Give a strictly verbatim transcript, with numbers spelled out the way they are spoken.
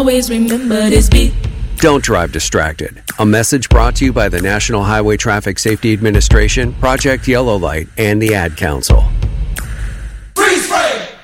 Always remember this beat. Don't drive distracted. A message brought to you by the National Highway Traffic Safety Administration, Project Yellow Light, and the Ad Council.